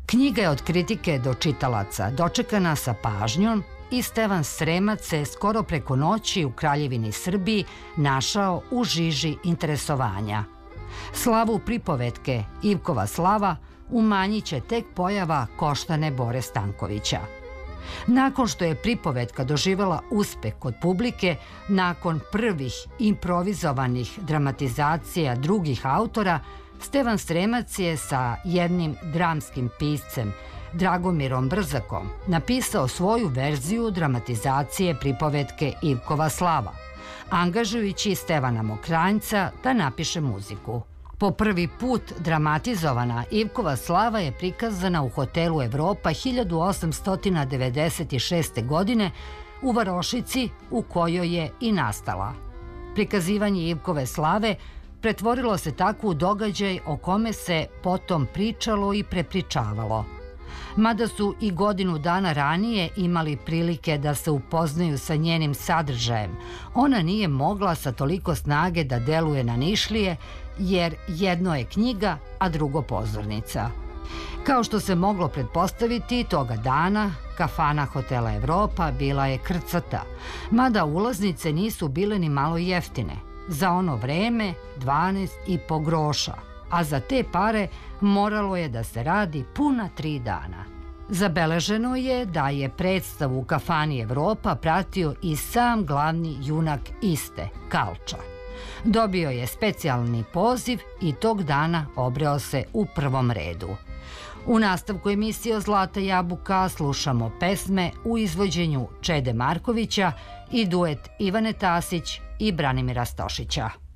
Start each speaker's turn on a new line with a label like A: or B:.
A: Knjiga je od kritike do čitalaca dočekana sa pažnjom i Stevan Sremac se skoro preko noći u Kraljevini Srbiji našao u žiži interesovanja. Slavu pripovetke Ivkova slava umanjit će tek pojava Koštane Bore Stankovića. Nakon što je pripovetka doživela uspeh kod publike, nakon prvih improvizovanih dramatizacija drugih autora, Stevan Sremac je sa jednim dramskim piscem, Dragomirom Brzakom, napisao svoju verziju dramatizacije pripovetke Ivkova slava, angažujući Stevana Mokranjca da napiše muziku. Po prvi put dramatizovana Ivkova slava je prikazana u hotelu Evropa 1896. godine u varošici u kojoj je i nastala. Prikazivanje Ivkove slave pretvorilo se tako u događaj o kome se potom pričalo i prepričavalo. Mada su i godinu dana ranije imali prilike da se upoznaju sa njenim sadržajem, ona nije mogla sa toliko snage da deluje na Nišlije, jer jedno je knjiga, a drugo pozornica. Kao što se moglo pretpostaviti, toga dana kafana hotela Evropa bila je krcata, mada ulaznice nisu bile ni malo jeftine. Za ono vreme 12,5 groša, a za te pare moralo je da se radi puna 3 dana. Zabeleženo je da je predstavu u kafani Evropa pratio i sam glavni junak iste, Kalča. Dobio je specijalni poziv i tog dana obreo se u prvom redu. U nastavku emisije Zlata jabuka slušamo pesme u izvođenju Čede Markovića i duet Ivane Tasić i Branimira Stošića.